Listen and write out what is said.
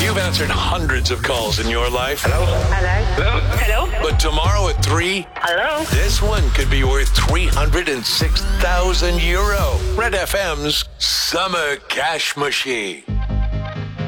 You've answered hundreds of calls in your life. Hello? Hello? Hello? But tomorrow at 3, Hello? this one could be worth €306,000. Red FM's Summer Cash Machine.